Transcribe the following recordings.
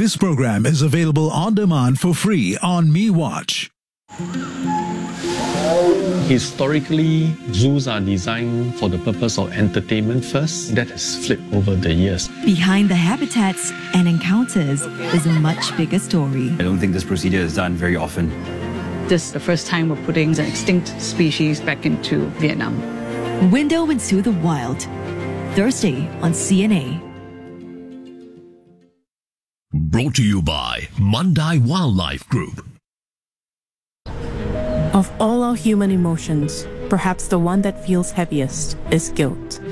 This program is available on demand for free on MeWatch. Historically, zoos are designed for the purpose of entertainment first. That has flipped over the years. Behind the habitats and encounters is a much bigger story. I don't think this procedure is done very often. This is the first time we're putting an extinct species back into Vietnam. Window into the Wild, Thursday on CNA. Brought to you by Mandai Wildlife Group. Of all our human emotions, perhaps the one that feels heaviest is guilt.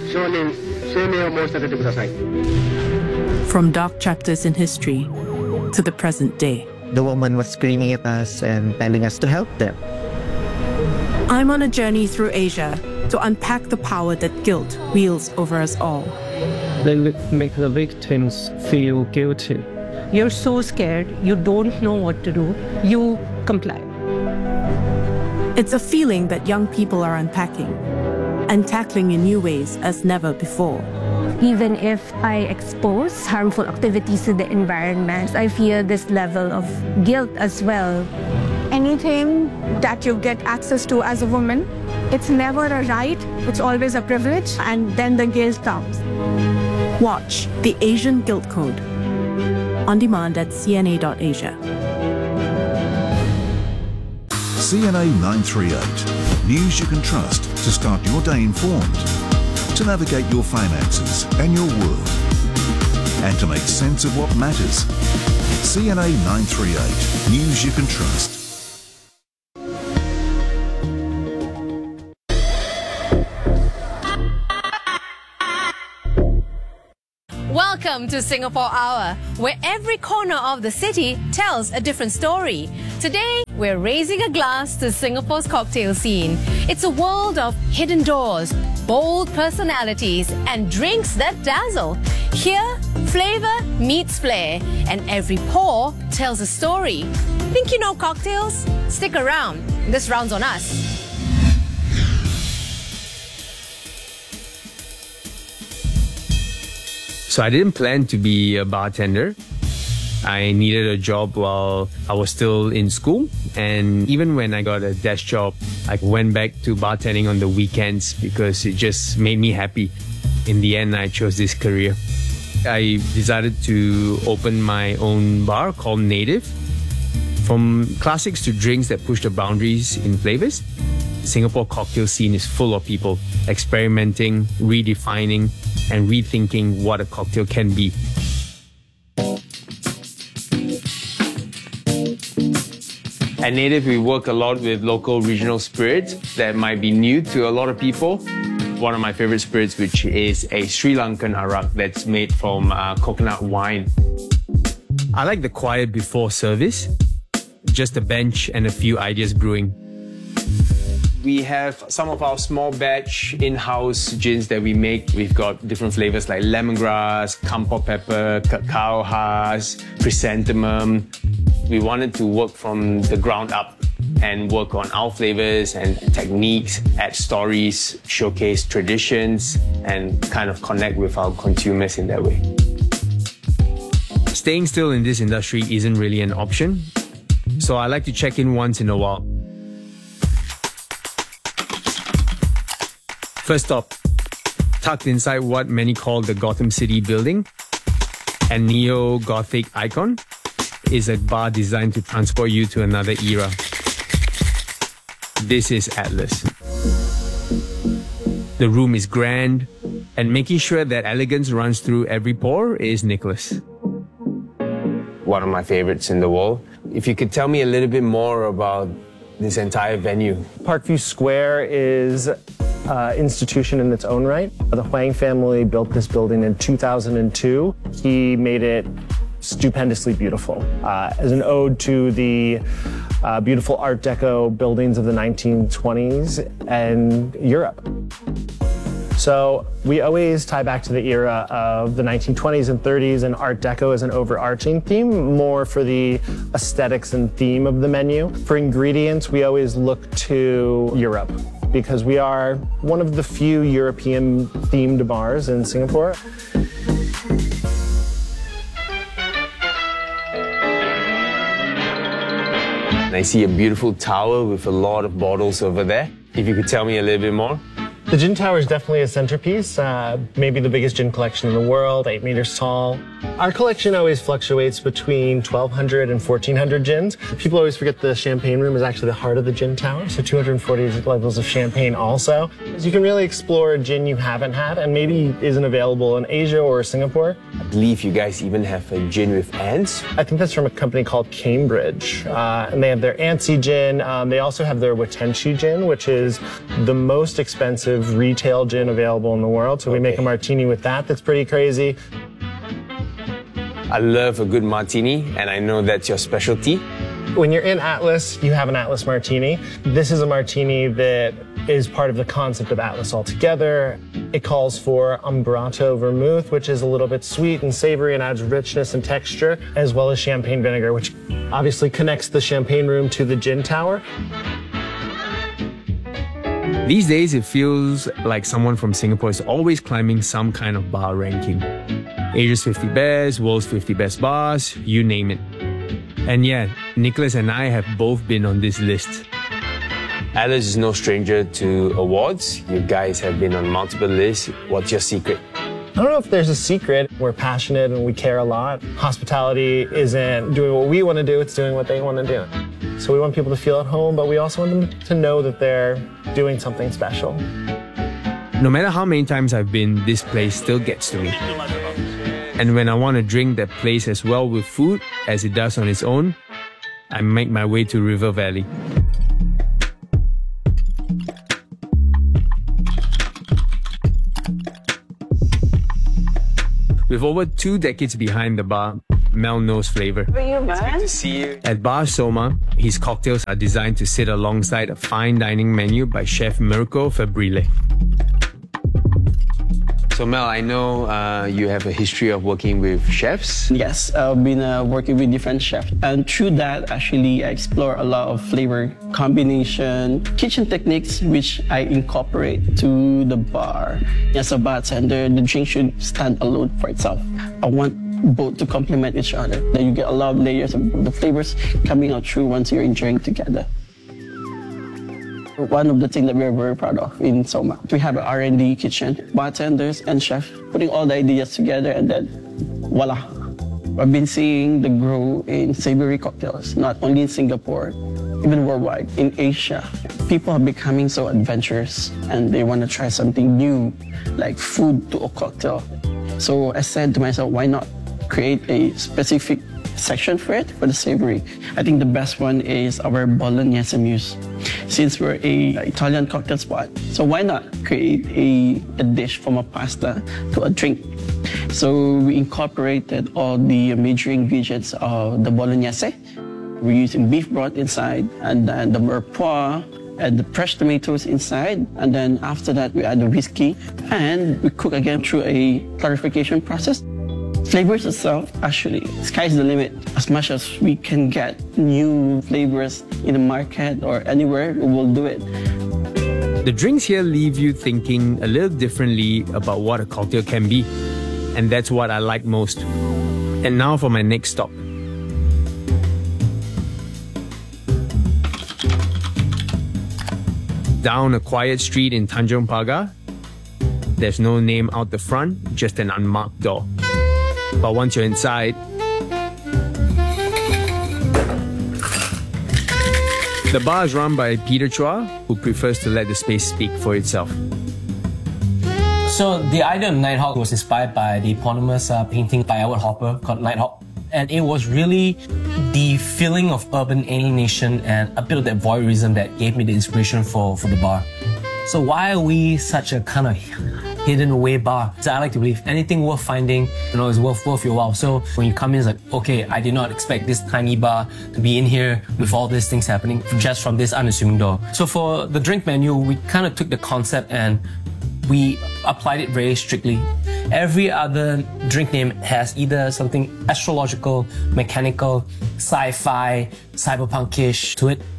From dark chapters in history to the present day. The woman was screaming at us and telling us to help them. I'm on a journey through Asia to unpack the power that guilt wields over us all. They make the victims feel guilty. You're so scared, you don't know what to do, you comply. It's a feeling that young people are unpacking and tackling in new ways as never before. Even if I expose harmful activities to the environment, I feel this level of guilt as well. Anything that you get access to as a woman, it's never a right, it's always a privilege, and then the guilt comes. Watch The Asian Guilt Code on demand at cna.asia. CNA 938. News you can trust to start your day informed, to navigate your finances and your world, and to make sense of what matters. CNA 938. News you can trust. Welcome to Singapore Hour, where every corner of the city tells a different story. Today, we're raising a glass to Singapore's cocktail scene. It's a world of hidden doors, bold personalities, and drinks that dazzle. Here, flavor meets flair, and every pour tells a story. Think you know cocktails? Stick around. This round's on us. So I didn't plan to be a bartender. I needed a job while I was still in school. And even when I got a desk job, I went back to bartending on the weekends because it just made me happy. In the end, I chose this career. I decided to open my own bar called Native. From classics to drinks that push the boundaries in flavors, Singapore cocktail scene is full of people experimenting, redefining, and rethinking what a cocktail can be. At Native, we work a lot with local regional spirits that might be new to a lot of people. One of my favorite spirits, which is a Sri Lankan arak that's made from coconut wine. I like the quiet before service, just a bench and a few ideas brewing. We have some of our small batch in-house gins that we make. We've got different flavors like lemongrass, kampot pepper, cacao hass, chrysanthemum. We wanted to work from the ground up and work on our flavors and techniques, add stories, showcase traditions, and kind of connect with our consumers in that way. Staying still in this industry isn't really an option, so I like to check in once in a while. First stop, tucked inside what many call the Gotham City building, a neo-Gothic icon, is a bar designed to transport you to another era. This is Atlas. The room is grand, and making sure that elegance runs through every pore is Nicholas. One of my favorites in the world. If you could tell me a little bit more about this entire venue. Parkview Square is institution in its own right. The Huang family built this building in 2002. He made it stupendously beautiful as an ode to the beautiful Art Deco buildings of the 1920s and Europe. So we always tie back to the era of the 1920s and 30s, and Art Deco as an overarching theme, more for the aesthetics and theme of the menu. For ingredients, we always look to Europe, because we are one of the few European-themed bars in Singapore. And I see a beautiful tower with a lot of bottles over there. If you could tell me a little bit more. The gin tower is definitely a centerpiece, maybe the biggest gin collection in the world, 8 meters tall. Our collection always fluctuates between 1,200 and 1,400 gins. People always forget the champagne room is actually the heart of the gin tower, so 240 levels of champagne also. So you can really explore a gin you haven't had and maybe isn't available in Asia or Singapore. I believe you guys even have a gin with ants. I think that's from a company called Cambridge, and they have their Antsy gin. They also have their Watenshi gin, which is the most expensive retail gin available in the world. So we make a martini with that that's pretty crazy. I love a good martini, and I know that's your specialty. When you're in Atlas, you have an Atlas martini. This is a martini that is part of the concept of Atlas altogether. It calls for Umbrato vermouth, which is a little bit sweet and savory and adds richness and texture, as well as champagne vinegar, which obviously connects the champagne room to the gin tower. These days, it feels like someone from Singapore is always climbing some kind of bar ranking. Asia's 50 best, world's 50 best bars, you name it. And yeah, Nicholas and I have both been on this list. Atlas is no stranger to awards. You guys have been on multiple lists. What's your secret? I don't know if there's a secret. We're passionate and we care a lot. Hospitality isn't doing what we want to do, it's doing what they want to do. So we want people to feel at home, but we also want them to know that they're doing something special. No matter how many times I've been, this place still gets to me. And when I want to drink that place as well with food as it does on its own, I make my way to River Valley. With over 2 decades behind the bar, Mel knows flavor. How are you, man? It's good to see you. At Bar Soma, his cocktails are designed to sit alongside a fine dining menu by Chef Mirko Fabrile. So Mel, I know you have a history of working with chefs. Yes, I've been working with different chefs. And through that, actually, I explore a lot of flavor combination, kitchen techniques, which I incorporate to the bar. As a bartender, the drink should stand alone for itself. I want both to complement each other. Then you get a lot of layers of the flavors coming out through once you're enjoying together. One of the things that we're very proud of in Soma, we have an R&D kitchen, bartenders and chefs putting all the ideas together, and then voila. I've been seeing the growth in savory cocktails, not only in Singapore, even worldwide, in Asia. People are becoming so adventurous and they want to try something new, like food to a cocktail. So I said to myself, why not create a specific section for it, for the savory. I think the best one is our Bolognese muse, since we're an Italian cocktail spot. So why not create a dish from a pasta to a drink? So we incorporated all the major ingredients of the Bolognese. We're using beef broth inside, and then the mirepoix, and the fresh tomatoes inside, and then after that we add the whiskey, and we cook again through a clarification process. Flavors itself, actually, sky's the limit. As much as we can get new flavors in the market or anywhere, we will do it. The drinks here leave you thinking a little differently about what a cocktail can be. And that's what I like most. And now for my next stop. Down a quiet street in Tanjong Pagar, there's no name out the front, just an unmarked door. But once you're inside, the bar is run by Peter Chua, who prefers to let the space speak for itself. So the idea of Nighthawk was inspired by the eponymous painting by Edward Hopper called Nighthawk. And it was really the feeling of urban alienation and a bit of that voyeurism that gave me the inspiration for the bar. So why are we such a kind of hidden away bar? So I like to believe anything worth finding, is worth your while. So when you come in, it's like, okay, I did not expect this tiny bar to be in here with all these things happening just from this unassuming door. So for the drink menu, we kind of took the concept and we applied it very strictly. Every other drink name has either something astrological, mechanical, sci-fi, cyberpunkish to it.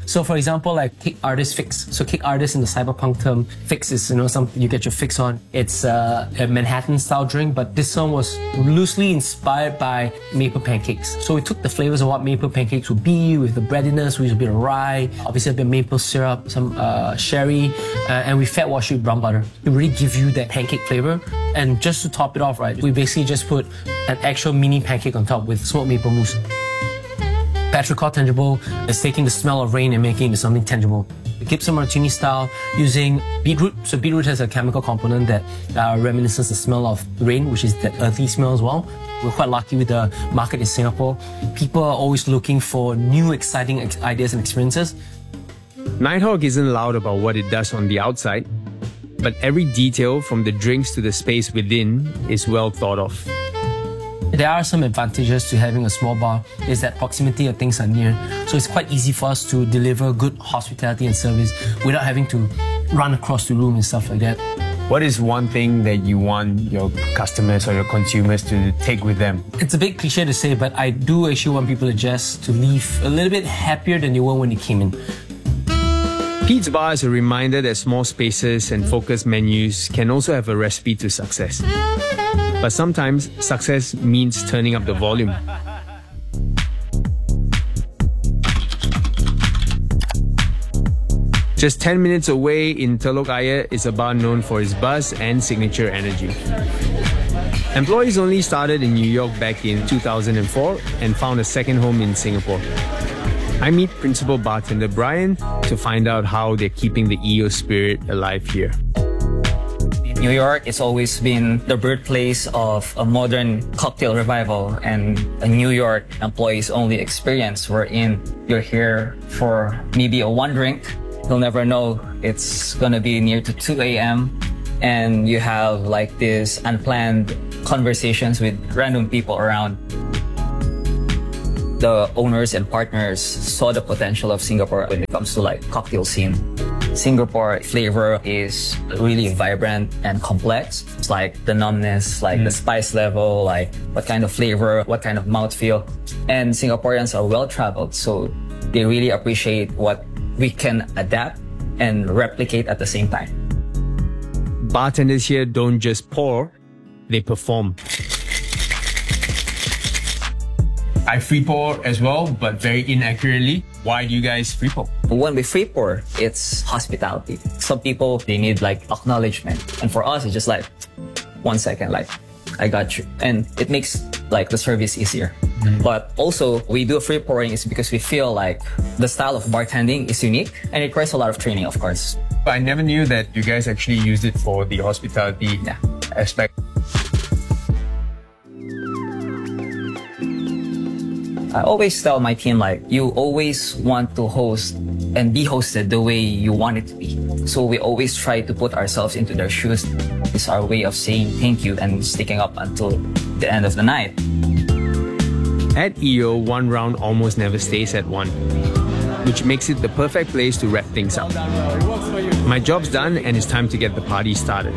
So for example, like Cake Artist Fix. So Cake Artist in the cyberpunk term, fix is, something you get your fix on. It's a Manhattan style drink, but this one was loosely inspired by maple pancakes. So we took the flavors of what maple pancakes would be with the breadiness, with a bit of rye, obviously a bit of maple syrup, some sherry, and we fat wash it with brown butter to really give you that pancake flavor. And just to top it off, right, we basically just put an actual mini pancake on top with smoked maple mousse. Petrichor Tangible is taking the smell of rain and making it into something tangible. The Gibson Martini style using beetroot. So beetroot has a chemical component that reminisces the smell of rain, which is that earthy smell as well. We're quite lucky with the market in Singapore. People are always looking for new, exciting ideas and experiences. Nighthawk isn't loud about what it does on the outside, but every detail from the drinks to the space within is well thought of. There are some advantages to having a small bar, is that proximity of things are near. So it's quite easy for us to deliver good hospitality and service without having to run across the room and stuff like that. What is one thing that you want your customers or your consumers to take with them? It's a bit cliche to say, but I do actually want people to leave a little bit happier than they were when they came in. Pete's Bar is a reminder that small spaces and focused menus can also have a recipe to success. But sometimes success means turning up the volume. Just 10 minutes away in Telok Ayer is a bar known for its buzz and signature energy. Employees only started in New York back in 2004 and found a second home in Singapore. I meet principal bartender Brian to find out how they're keeping the EO spirit alive here. New York has always been the birthplace of a modern cocktail revival and a New York employees-only experience wherein you're here for maybe a one drink. You'll never know it's gonna be near to 2 a.m. and you have like this unplanned conversations with random people around. The owners and partners saw the potential of Singapore when it comes to like cocktail scene. Singapore flavor is really vibrant and complex. It's like the numbness, like the spice level, like what kind of flavor, what kind of mouthfeel. And Singaporeans are well-traveled, so they really appreciate what we can adapt and replicate at the same time. Bartenders here don't just pour, they perform. I free pour as well, but very inaccurately. Why do you guys free pour? When we free pour, it's hospitality. Some people, they need like acknowledgement. And for us, it's just like, 1 second, like, I got you. And it makes like the service easier. But also, we do free pouring is because we feel like the style of bartending is unique and it requires a lot of training, of course. I never knew that you guys actually used it for the hospitality aspect. I always tell my team, like, you always want to host and be hosted the way you want it to be. So we always try to put ourselves into their shoes. It's our way of saying thank you and sticking up until the end of the night. At EO, one round almost never stays at one, which makes it the perfect place to wrap things up. My job's done and it's time to get the party started.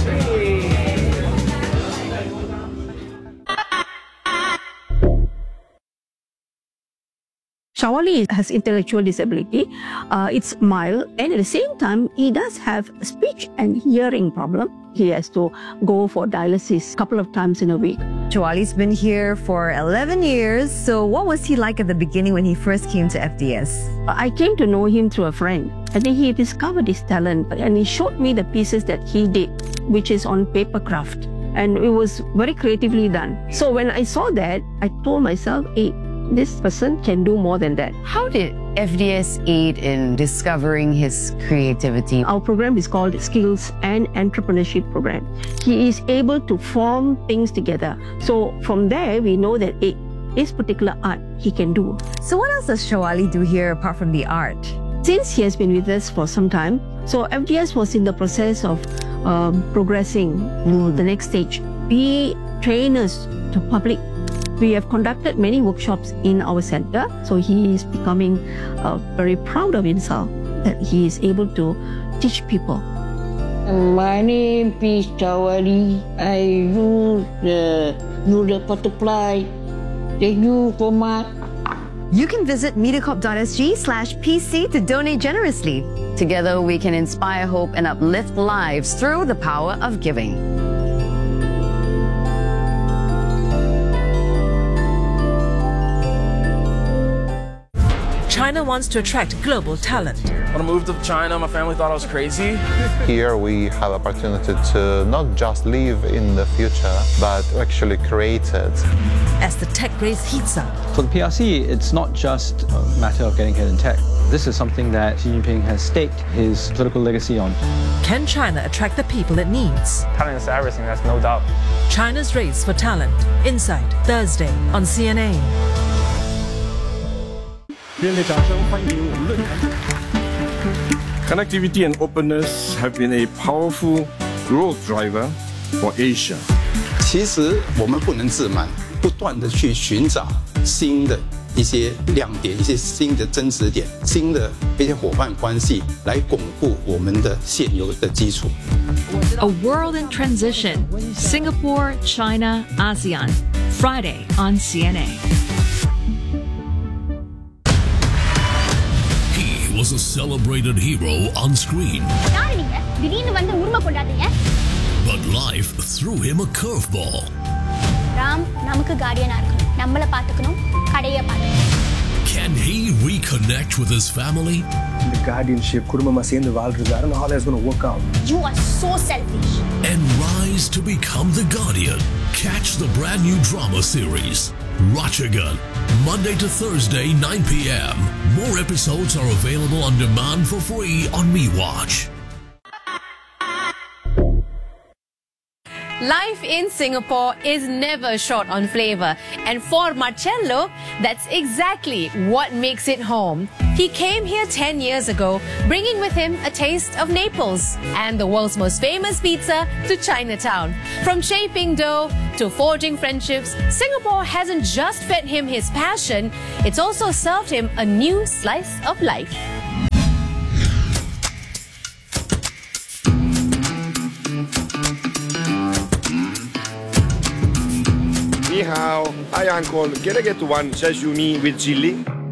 Shawali has intellectual disability. It's mild, and at the same time, he does have a speech and hearing problem. He has to go for dialysis a couple of times in a week. Shawali's been here for 11 years. So what was he like at the beginning when he first came to FDS? I came to know him through a friend. And then he discovered his talent, and he showed me the pieces that he did, which is on paper craft. And it was very creatively done. So when I saw that, I told myself, hey, this person can do more than that. How did FDS aid in discovering his creativity? Our program is called Skills and Entrepreneurship Program. He is able to form things together. So from there, we know that this particular art he can do. So what else does Shawali do here apart from the art? Since he has been with us for some time, so FDS was in the process of progressing to the next stage. Be trainers to public. We have conducted many workshops in our center, so he is becoming very proud of himself that he is able to teach people. My name is Shawali. I use the butterfly. Thank you so much. You can visit mediacorp.sg/PC to donate generously. Together, we can inspire hope and uplift lives through the power of giving. China wants to attract global talent. When I moved to China, my family thought I was crazy. Here we have opportunity to not just live in the future, but actually create it. As the tech race heats up. For the PRC, it's not just a matter of getting ahead in tech. This is something that Xi Jinping has staked his political legacy on. Can China attract the people it needs? Talent is everything, that's no doubt. China's race for talent. Inside, Thursday on CNA. Connectivity and openness have been a powerful growth driver for Asia. 其实我们不能自满，不断地去寻找新的一些亮点、一些新的增值点、新的一些伙伴关系，来巩固我们的现有的基础。 A World in Transition, Singapore, China, ASEAN, Friday on CNA. He was a celebrated hero on screen. But life threw him a curveball. Can he reconnect with his family? The guardianship, I don't know how that's going to work out. You are so selfish. And rise to become the Guardian. Catch the brand new drama series, Ratchagan, Monday to Thursday, 9 p.m. More episodes are available on demand for free on MeWatch. Life in Singapore is never short on flavour, and for Marcello, that's exactly what makes it home. He came here 10 years ago, bringing with him a taste of Naples and the world's most famous pizza to Chinatown. From shaping dough to forging friendships, Singapore hasn't just fed him his passion, it's also served him a new slice of life. 你好, I uncle. Can I get one sashimi with chili?